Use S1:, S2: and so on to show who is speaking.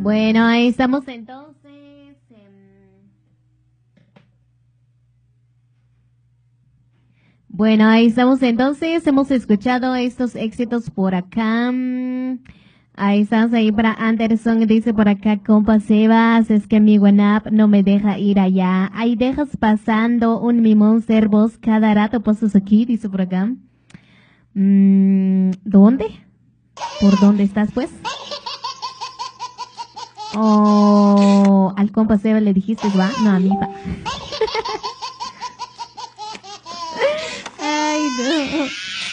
S1: Bueno, ahí estamos entonces. Bueno, ahí estamos entonces. Hemos escuchado estos éxitos por acá. Ahí estamos ahí para Anderson. Dice por acá, compa Sebas, es que mi WhatsApp no me deja ir allá. Ahí dejas pasando un mimón servos cada rato pasas aquí, dice por acá. ¿Dónde? ¿Por dónde estás, pues? Oh, al compa Sebas le dijiste, va, no a mí, va. Ay, no.